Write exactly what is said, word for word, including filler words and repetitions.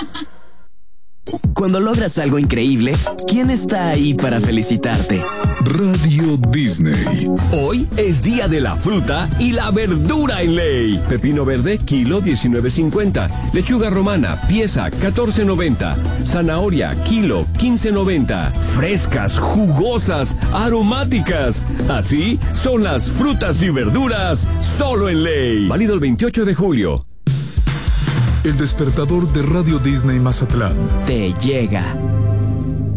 Cuando logras algo increíble, ¿quién está ahí para felicitarte? Radio Disney. Hoy es día de la fruta y la verdura en ley. Pepino verde, kilo diecinueve cincuenta. Lechuga romana, pieza catorce noventa. Zanahoria, kilo quince noventa. Frescas, jugosas, aromáticas. Así son las frutas y verduras solo en ley. Válido el veintiocho de julio. El despertador de Radio Disney Mazatlán Te llega.